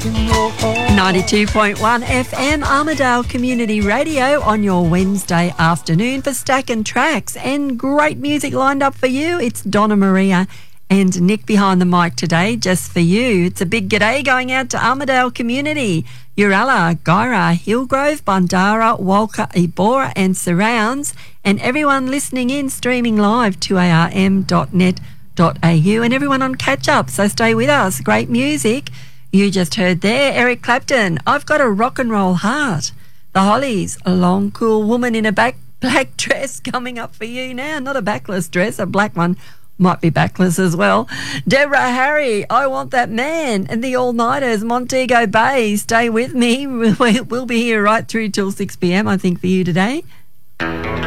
92.1 FM Armidale Community Radio on your Wednesday afternoon for Stack and Tracks, and great music lined up for you. It's Donna Maria and Nick behind the mic today, just for you. It's a big g'day going out to Armidale Community, Uralla, Guyra, Hillgrove, Bundara, Walker, Ebora and surrounds, and everyone listening in, streaming live, 2arm.net.au, and everyone on catch-up, so stay with us. Great music. You just heard there, Eric Clapton, I've Got a Rock and Roll Heart. The Hollies, a long, cool woman in a black dress coming up for you now. Not a backless dress, a black one. Might be backless as well. Deborah Harry, I Want That Man. And the All-Nighters, Montego Bay. Stay with me. We'll be here right through till 6 p.m, I think, for you today.